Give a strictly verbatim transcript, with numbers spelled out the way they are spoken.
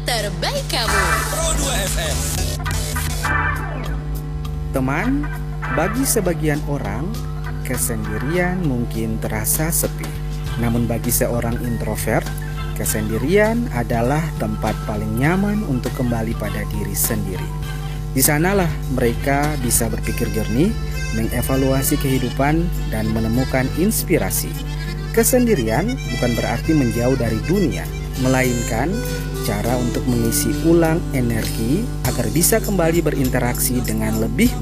terbaik kamu. Pro dua F M. Teman, bagi sebagian orang, kesendirian mungkin terasa sepi. Namun bagi seorang introvert, kesendirian adalah tempat paling nyaman untuk kembali pada diri sendiri. Di sanalah mereka bisa berpikir jernih, mengevaluasi kehidupan, dan menemukan inspirasi. Kesendirian bukan berarti menjauh dari dunia, melainkan cara untuk mengisi ulang energi agar bisa kembali berinteraksi dengan lebih